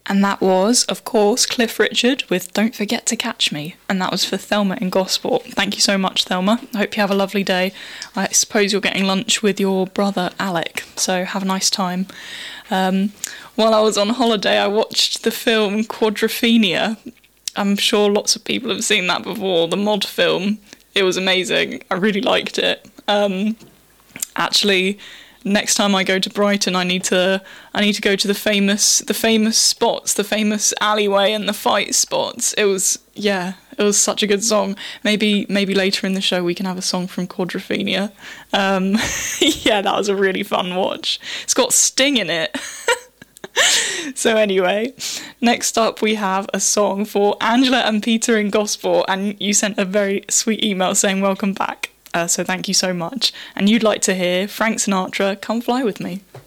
And that was, of course, Cliff Richard with Don't Forget to Catch Me. And that was for Thelma in Gosport. Thank you so much, Thelma. I hope you have a lovely day. I suppose you're getting lunch with your brother, Alec. So have a nice time. While I was on holiday, I watched the film Quadrophenia. I'm sure lots of people have seen that before, the mod film. It was amazing. I really liked it. Actually, next time I go to Brighton, I need to go to the famous spots, the famous alleyway and the fight spots. It was such a good song. Maybe later in the show we can have a song from Quadrophenia. Yeah, that was a really fun watch. It's got Sting in it. So anyway, next up we have a song for Angela and Peter in Gosport, and you sent a very sweet email saying welcome back. So thank you so much. And you'd like to hear Frank Sinatra, Come Fly With Me.